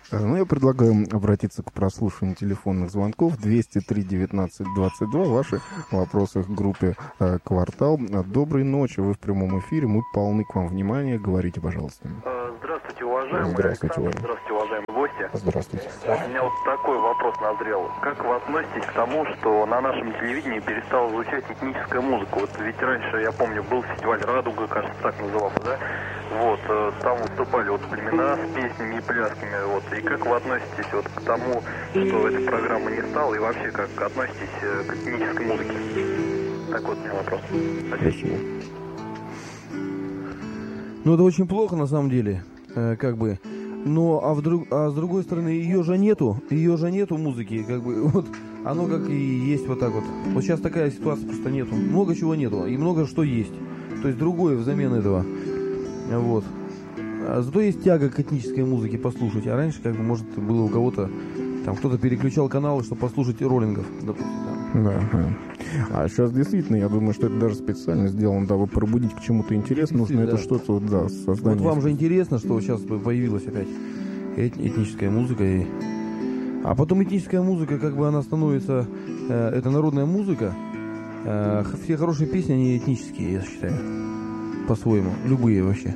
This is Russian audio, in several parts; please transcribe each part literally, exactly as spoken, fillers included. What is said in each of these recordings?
Ну, я предлагаю обратиться к прослушиванию телефонных звонков. двести три девятнадцать двадцать два. Ваши вопросы к группе э, «Квартал». Доброй ночи, вы в прямом эфире. Мы полны к вам внимания. Говорите, пожалуйста. Здравствуйте, уважаемые. Здравствуйте, уважаемые. Здравствуйте, уважаемые гости. Здравствуйте. У меня вот такой вопрос назрел. Как вы относитесь к тому, что на нашем телевидении перестала звучать этническая музыка? Вот ведь раньше, я помню, был фестиваль «Радуга», кажется, так назывался, да? Вот, там выступали вот племена с песнями и плясками, вот. И как вы относитесь вот к тому, что этой программы не стало, и вообще как относитесь к этнической музыке? Так вот у меня вопрос. Спасибо. Ну, это очень плохо, на самом деле, э, как бы. Но, а, вдруг, а с другой стороны, ее же нету, ее же нету музыки, как бы, вот, оно как и есть вот так вот. Вот сейчас такая ситуация просто нету, много чего нету, и много что есть. То есть другое взамен этого, вот. А зато есть тяга к этнической музыке послушать, а раньше, как бы, может, было у кого-то, там, кто-то переключал каналы, чтобы послушать роллингов, допустим, там. Да, да. А сейчас действительно, я думаю, что это даже специально сделано, дабы пробудить к чему-то интересному. Нужно да. это что-то, вот, да, создание. Вот вам же интересно, что сейчас появилась опять эт- этническая музыка. И... А потом этническая музыка, как бы она становится, э, это народная музыка. Э, все хорошие песни, они этнические, я считаю. По-своему. Любые вообще.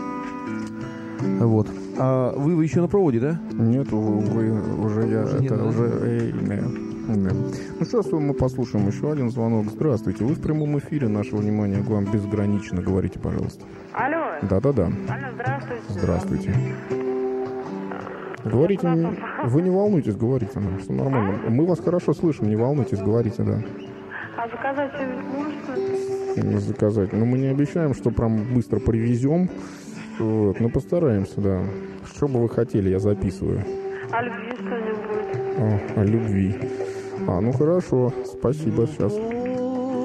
Вот. А вы, вы еще на проводе, да? Нет, вы уже я, Уже это нет, да? уже, эй, не. Да. Ну, сейчас мы послушаем еще один звонок. Здравствуйте, вы в прямом эфире, наше внимание к вам безгранично. Говорите, пожалуйста. Алло. Да-да-да. Алло, здравствуйте. Здравствуйте. Говорите, не, вы не волнуйтесь, говорите нам, все нормально. Мы вас хорошо слышим, не волнуйтесь, говорите, да. А заказать что-нибудь можете? Заказать. Но мы не обещаем, что прям быстро привезем. Вот, но постараемся, да. Что бы вы хотели, я записываю. О любви что-нибудь. О, о любви. А, ну хорошо, спасибо, сейчас.